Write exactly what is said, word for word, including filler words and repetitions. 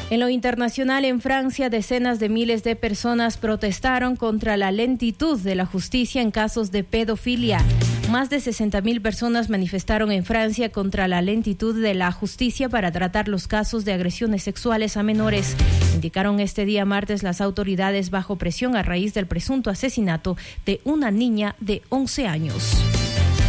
En lo internacional, en Francia, decenas de miles de personas protestaron contra la lentitud de la justicia en casos de pedofilia. Más de sesenta mil personas manifestaron en Francia contra la lentitud de la justicia para tratar los casos de agresiones sexuales a menores. Indicaron este día martes las autoridades bajo presión a raíz del presunto asesinato de una niña de once años.